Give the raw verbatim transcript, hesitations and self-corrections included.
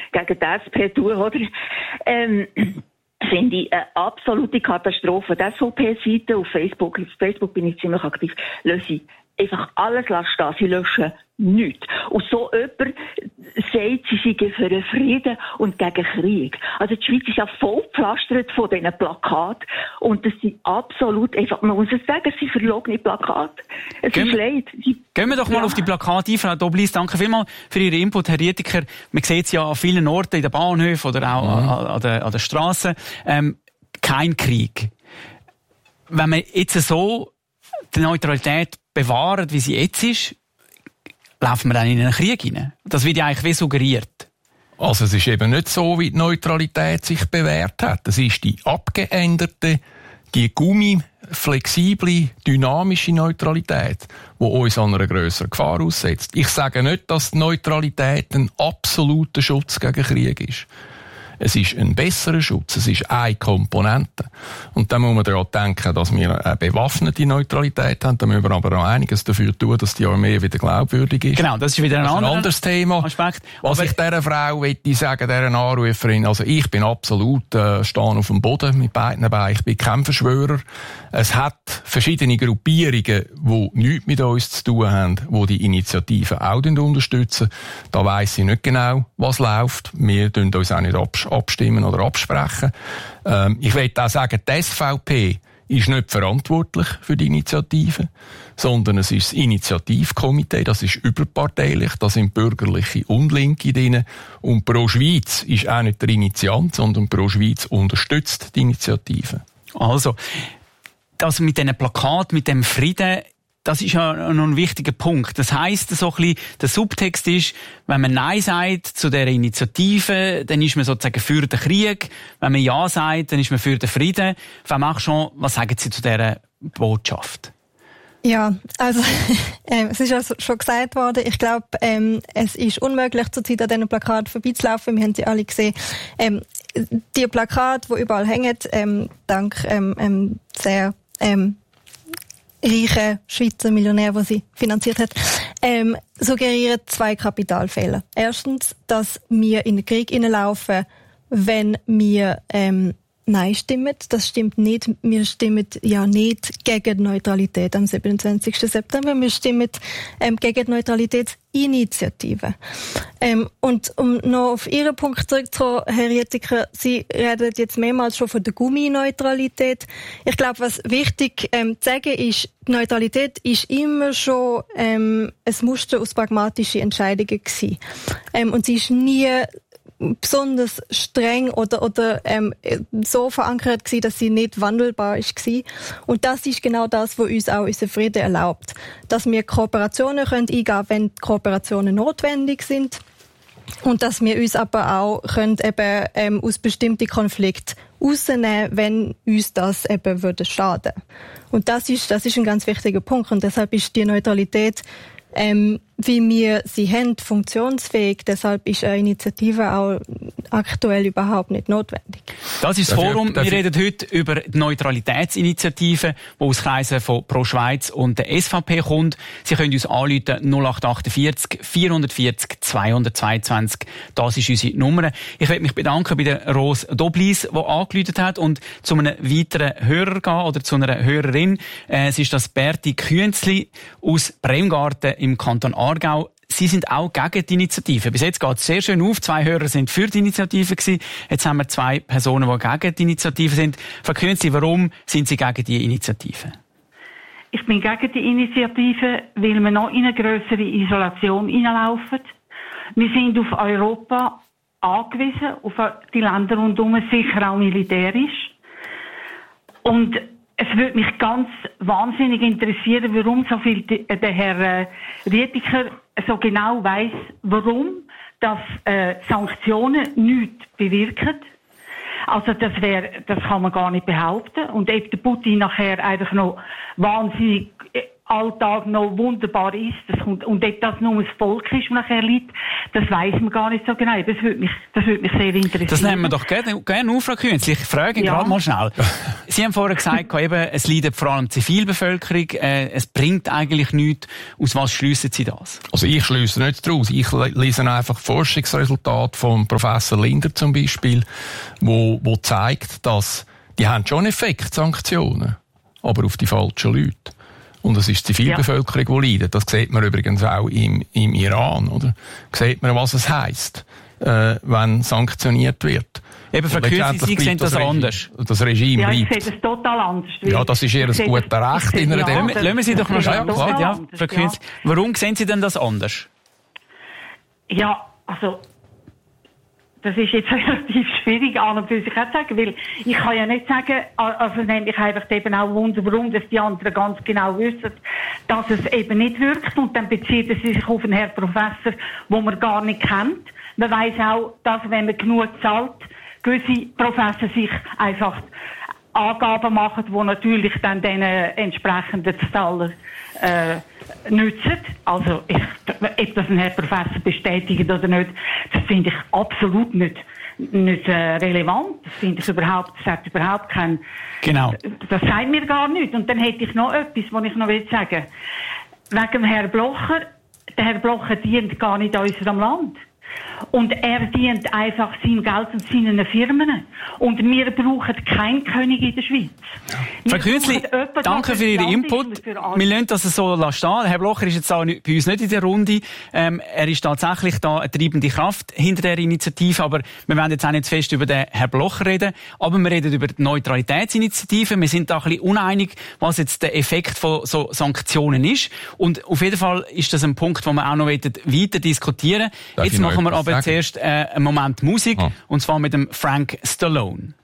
gegen die S P tue, oder? Ähm, finde ich eine absolute Katastrophe. Die S V P-Seite auf Facebook, auf Facebook bin ich ziemlich aktiv, löse ich einfach alles stehen. Sie löschen nichts. Und so jemand sagt, sie seien für den Frieden und gegen Krieg. Also die Schweiz ist ja voll gepflastert von diesen Plakaten. Und das sind absolut, einfach, man muss es sagen, es sind verlogene Plakate. Es Gehen ist leid. Sie, Gehen wir doch mal ja. auf die Plakate ein, Frau Doblis. Danke vielmals für Ihren Input, Herr Rietiker. Man sieht es ja an vielen Orten, in den Bahnhöfen oder auch mhm. an, an der, an der Strasse. Ähm, kein Krieg. Wenn man jetzt so die Neutralität bewahren, wie sie jetzt ist, laufen wir dann in einen Krieg hinein. Das wird ja eigentlich wie suggeriert. Also es ist eben nicht so, wie die Neutralität sich bewährt hat. Es ist die abgeänderte, die Gummi, flexible, dynamische Neutralität, die uns an einer grösseren Gefahr aussetzt. Ich sage nicht, dass die Neutralität ein absoluter Schutz gegen Krieg ist. Es ist ein besserer Schutz, es ist eine Komponente. Und dann muss man daran denken, dass wir eine bewaffnete Neutralität haben. Da müssen wir aber auch einiges dafür tun, dass die Armee wieder glaubwürdig ist. Genau, das ist wieder ein, das ist ein anderes Thema. Aspekt. Was aber ich dieser Frau möchte sagen, dieser Anruferin, also ich bin absolut äh, stehe auf dem Boden mit beiden Beinen. Ich bin kein Verschwörer. Es hat verschiedene Gruppierungen, die nichts mit uns zu tun haben, die die Initiative auch unterstützen. Da weiss ich nicht genau, was läuft. Wir tun uns auch nicht absch- abstimmen oder absprechen. Ähm, ich will auch sagen, die S V P ist nicht verantwortlich für die Initiative, sondern es ist das Initiativkomitee, das ist überparteilich, da sind Bürgerliche und Linke drin. Und Pro Schweiz ist auch nicht der Initiant, sondern Pro Schweiz unterstützt die Initiative. Also, das mit diesen Plakaten, mit dem Frieden, das ist ja noch ein wichtiger Punkt. Das heisst, so ein bisschen, der Subtext ist, wenn man Nein sagt zu dieser Initiative, dann ist man sozusagen für den Krieg. Wenn man Ja sagt, dann ist man für den Frieden. Frau Marchand, was sagen Sie zu dieser Botschaft? Ja, also äh, es ist ja schon gesagt worden, ich glaube, ähm, es ist unmöglich, zurzeit an diesen Plakaten vorbeizulaufen. Wir haben sie alle gesehen. Ähm, die Plakate, die überall hängen, ähm, dank ähm, ähm, sehr ähm, reichen Schweizer Millionär, der sie finanziert hat, ähm, suggerieren zwei Kapitalfehler. Erstens, dass wir in den Krieg hineinlaufen, wenn wir ähm, Nein stimmen. Das stimmt nicht. Wir stimmen ja nicht gegen die Neutralität am siebenundzwanzigsten September. Wir stimmen ähm, gegen die Neutralitätsinitiative. Ähm, und um noch auf Ihren Punkt zurückzukommen, Herr Rietiker, Sie reden jetzt mehrmals schon von der Gummineutralität. Ich glaube, was wichtig ähm, zu sagen ist, die Neutralität ist immer schon ähm, ein Muster aus pragmatischen Entscheidungen gewesen. Ähm, und sie ist nie besonders streng oder oder ähm, so verankert gewesen, dass sie nicht wandelbar ist gewesen. Und das ist genau das, was uns auch unser Frieden erlaubt, dass wir Kooperationen können eingehen, wenn Kooperationen notwendig sind, und dass wir uns aber auch können eben ähm, aus bestimmten Konflikten rausnehmen, wenn uns das eben würde schaden. Und das ist das ist ein ganz wichtiger Punkt, und deshalb ist die Neutralität, Ähm, wie wir sie haben, funktionsfähig. Deshalb ist eine Initiative auch aktuell überhaupt nicht notwendig. Das ist das Forum. Wir reden heute über die Neutralitätsinitiative, die aus Kreisen von Pro Schweiz und der S V P kommt. Sie können uns anrufen null acht achtundvierzig vierhundertvierzig zweihundertzweiundzwanzig. Das ist unsere Nummer. Ich möchte mich bedanken bei der Rose Doblis, die angerufen hat, und zu einem weiteren Hörer gehen oder zu einer Hörerin. Es ist das Berti Künzli aus Bremgarten im Kanton Aargau. Sie sind auch gegen die Initiative. Bis jetzt geht es sehr schön auf. Zwei Hörer sind für die Initiative gewesen. Jetzt haben wir zwei Personen, die gegen die Initiative sind. Frau Künzli, warum sind Sie gegen die Initiative? Ich bin gegen die Initiative, weil wir noch in eine grössere Isolation hineinlaufen. Wir sind auf Europa angewiesen, auf die Länder rundherum, sicher auch militärisch. Und es würde mich ganz wahnsinnig interessieren, warum so viel der Herr Rietiker so genau weiss, warum dass äh, Sanktionen nichts bewirken. Also das wäre, das kann man gar nicht behaupten. Und ob der Putin nachher einfach noch wahnsinnig Alltag noch wunderbar ist. Das kommt, und ob das nur das Volk ist, das nachher liegt, das weiss man gar nicht so genau. Das würde mich, das würde mich sehr interessieren. Das nehmen wir doch gerne, gerne auf, Frau Künz. Ich frage ja. gerade mal schnell. Sie haben vorher gesagt, eben, es leidet vor allem die Zivilbevölkerung. Äh, es bringt eigentlich nichts. Aus was schliessen Sie das? Also ich schliesse nicht daraus. Ich lese einfach Forschungsresultate von Professor Linder zum Beispiel, wo, wo zeigt, dass die haben schon Effekt, Sanktionen, aber auf die falschen Leute. Und es ist die Zivilbevölkerung, die leidet. Das sieht man übrigens auch im, im Iran, oder? Sieht man, was es heisst, äh, wenn sanktioniert wird. Eben, Frau Kürzi, Sie sehen das, das anders. Das Regime ja, bleibt. Ja, ich sehe das total anders. Ja, das ist ihr ein gutes Recht in einer Demokratie. Ja, lassen wir Sie doch mal schauen. Ja, ja, Frau Kürzi, ja. Warum sehen Sie denn das anders? Ja, also, das ist jetzt relativ schwierig an und für sich auch zu sagen, weil ich kann ja nicht sagen, also nämlich einfach eben auch wundern, warum dass die anderen ganz genau wissen, dass es eben nicht wirkt und dann bezieht es sich auf einen Herrn Professor, den man gar nicht kennt. Man weiss auch, dass wenn man genug zahlt, gewisse Professoren sich einfach Angaben machen, die natürlich dann den entsprechenden Zahler äh, nützen. Also, ich, ob das ein Herr Professor bestätigt oder nicht, das finde ich absolut nicht, nicht äh, relevant. Das finde ich überhaupt, das hat überhaupt kein, genau. Das sagt mir gar nichts. Und dann hätte ich noch etwas, was ich noch will sagen. Wegen dem Herrn Blocher, der Herr Blocher dient gar nicht an unserem Land. Und er dient einfach sein Geld und seinen Firmen. Und wir brauchen keinen König in der Schweiz. Frau Künzli, danke für Ihren Input. Wir lassen das so stehen. Herr Blocher ist jetzt auch bei uns nicht in der Runde. Ähm, er ist tatsächlich da eine treibende Kraft hinter der Initiative. Aber wir werden jetzt auch nicht zu fest über den Herrn Blocher reden. Aber wir reden über die Neutralitätsinitiative. Wir sind da ein bisschen uneinig, was jetzt der Effekt von so Sanktionen ist. Und auf jeden Fall ist das ein Punkt, den wir auch noch weiter diskutieren wollen. Jetzt machen wir aber sagen? zuerst äh, einen Moment Musik. Ah. Und zwar mit dem Frank Stallone.